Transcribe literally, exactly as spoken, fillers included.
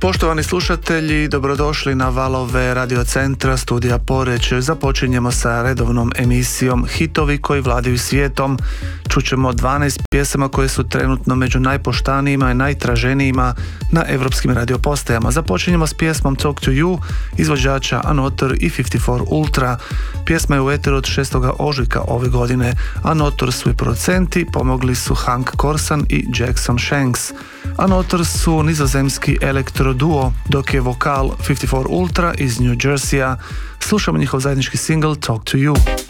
Poštovani slušatelji, dobrodošli na valove Radio Centra Studija Poreč. Započinjemo sa redovnom emisijom Hitovi koji vladaju svijetom. Čućemo dvanaest pjesama koje su trenutno među najpoštanijima i najtraženijima na evropskim radiopostajama. Započinjemo s pjesmom Talk to You, izvođača Anotor i fifty four Ultra. Pjesma je u eteru od šestog ožujka ove godine. Anotor su i producenti, pomogli su Hank Corson i Jackson Shanks. Anotor su nizozemski elektro duo, dok je vokal fifty four Ultra iz New Jerseya. Slušamo njihov zajednički single Talk to You.